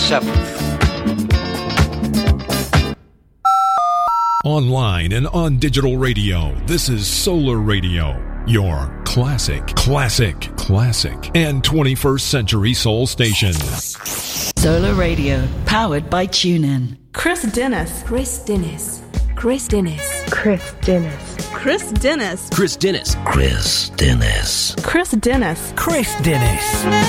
Online and on digital radio, this is Solar Radio, your classic, and 21st century soul station. Solar Radio, powered by TuneIn. Chris Dennis. Chris Dennis. Chris Dennis. Chris Dennis. Chris Dennis. Chris Dennis. Chris Dennis. Chris Dennis. Chris Dennis.